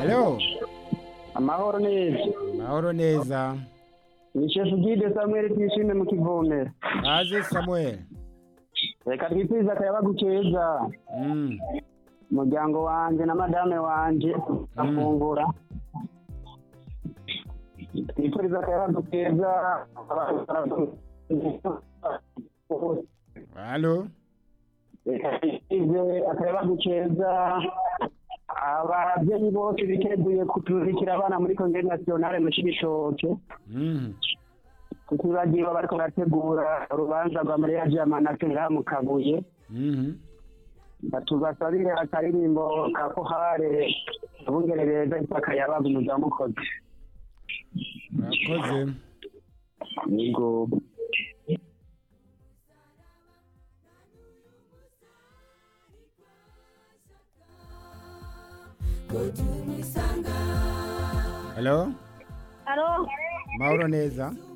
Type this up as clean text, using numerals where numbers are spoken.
Halo, Amahoro neza. mahoro neza. Ni Chef Gide Samuel Twishime mu Kivomera. Baze Samuel. Reka twipfuza akayabagu keza. Umuryango wanje na madame wanje afungura. Twipfuza akayabagu keza. Halo. Reka twipfuze akayabagu keza. Abavyeyi bose biteguye kuturikira abana muri Kongere Nationale mu Cibitoke. Kuko bagiye bariko barategura urubanza rwa Maria Jamanake ngaha mu Kabuye. Batubasabire akaririmbo ka kohare abungerereza impaka yabaga umuzamukozi. Murakoze. Nigo. Halo. Halo, Mahoro neza.